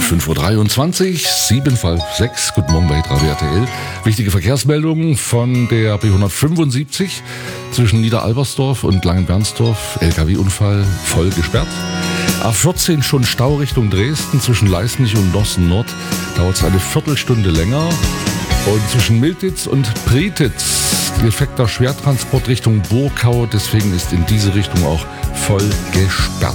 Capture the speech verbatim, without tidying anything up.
fünf Uhr dreiundzwanzig, sieben vor sechs. Guten Morgen bei Radio R T L. Wichtige Verkehrsmeldungen von der B hundertfünfundsiebzig zwischen Niederalbersdorf und Langenbernsdorf. L K W-Unfall, voll gesperrt. A vierzehn schon Stau Richtung Dresden. Zwischen Leisnig und Dorsten Nord dauert es eine Viertelstunde länger. Und zwischen Miltitz und Prietitz defekter Schwertransport Richtung Burkau. Deswegen ist in diese Richtung auch voll gesperrt.